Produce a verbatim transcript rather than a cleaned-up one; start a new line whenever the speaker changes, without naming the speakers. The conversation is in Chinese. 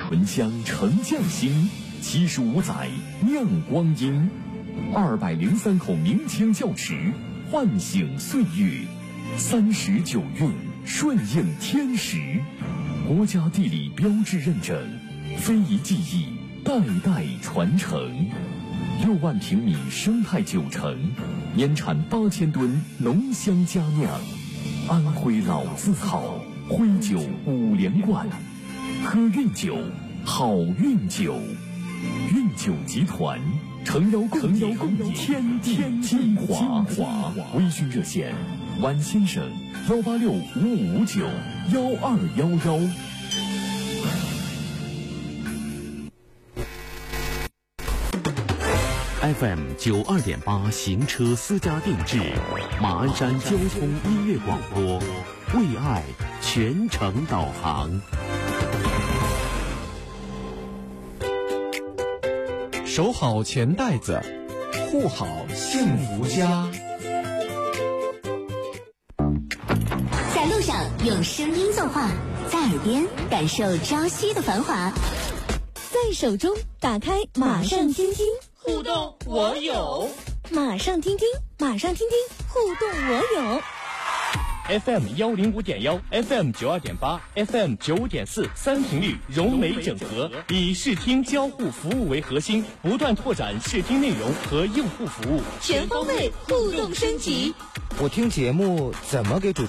醇香沉匠心，七十五载酿光阴，二百零三口明清窖池，唤醒岁月，三十九韵顺应天时，国家地理标志认证，非遗技艺代代传承。六万平米生态酒城，年产八千吨浓香佳酿，安徽老字号，徽酒五连冠，喝韵酒，好运酒。韵酒集团诚邀共邀天地精华。微醺热线：晚先生幺八六五五五九幺二幺幺。
F M 九二点八行车私家定制，马鞍山交通音乐广播，为爱全程导航。
守好钱袋子，护好幸福家。
在路上用声音作画，在耳边感受朝夕的繁华，在手中打开马上听听。
互动我有，
马上听听，马上听听，互动我有。
F M 幺零五点幺 ，F M 九二点八 ，F M 九五点四，三频率融媒整合，以视听交互服务为核心，不断拓展视听内容和用户服务，
全方位互动升级。
我听节目怎么给主